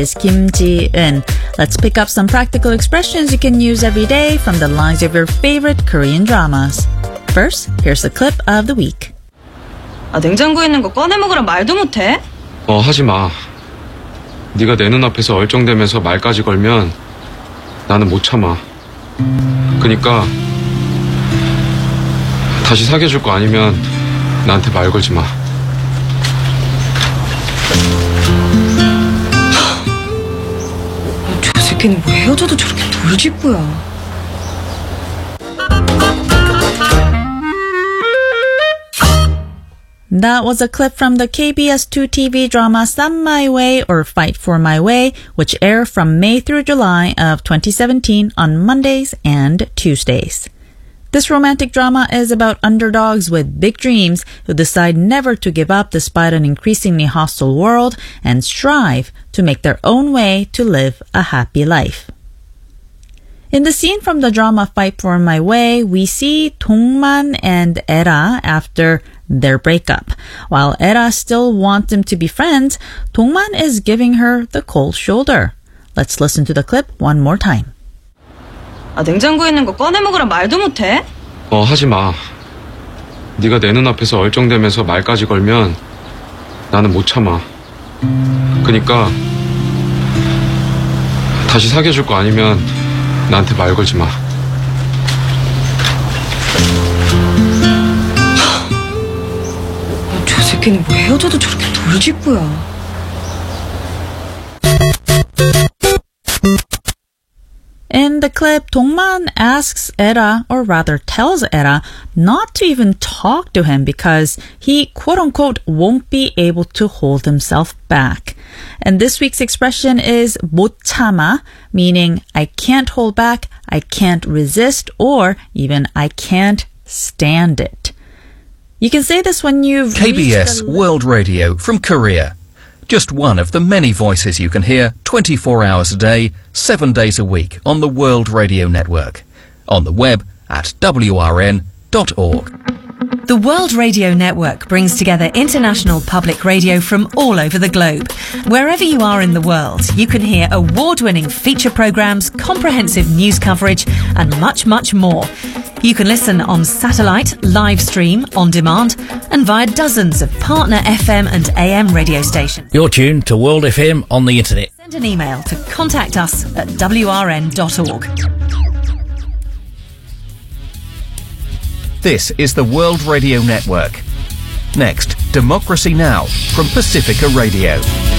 is Kim Ji-eun. Let's pick up some practical expressions you can use every day from the lines of your favorite Korean dramas. First, here's the clip of the week. 냉장고에 있는 거 꺼내 먹으라 말도 못해? 하지 마. 네가 내 눈앞에서 얼쩡대면서 말까지 걸면 나는 못 참아. 그니까 다시 사귀어줄 거 아니면 나한테 말 걸지 마. 저 새끼는 뭐 헤어져도 저렇게 돌직구야. That was a clip from the KBS2 TV drama Stand My Way or Fight for My Way, which aired from May through July of 2017 on Mondays and Tuesdays. This romantic drama is about underdogs with big dreams who decide never to give up despite an increasingly hostile world and strive to make their own way to live a happy life. In the scene from the drama Fight for My Way, we see Dongman and Era after their breakup. While Era still wants them to be friends, Dongman is giving her the cold shoulder. Let's listen to the clip one more time. 냉장고에 있는 거 꺼내 먹으라 말도 못해? 하지 마. 네가 내 눈앞에서 얼쩡대면서 말까지 걸면 나는 못 참아. 그니까 다시 사귀어줄 거 아니면 나한테 말 걸지 마. 저 새끼는 뭐 헤어져도 저렇게 돌직구야. In the clip, Dongman asks Era, or rather tells Era, not to even talk to him because he, quote-unquote, won't be able to hold himself back. And this week's expression is 못 참아, meaning I can't hold back, I can't resist, or even I can't stand it. You can say this when you've KBS World Radio from Korea. Just one of the many voices you can hear 24 hours a day, 7 days a week on the World Radio Network. On the web at wrn.org. The World Radio Network brings together international public radio from all over the globe. Wherever you are in the world, you can hear award-winning feature programs, comprehensive news coverage, and much, much more. You can listen on satellite, live stream, on demand, and via dozens of partner FM and AM radio stations. You're tuned to World FM on the internet. Send an email to contact us at wrn.org. This is the World Radio Network. Next, Democracy Now! From Pacifica Radio.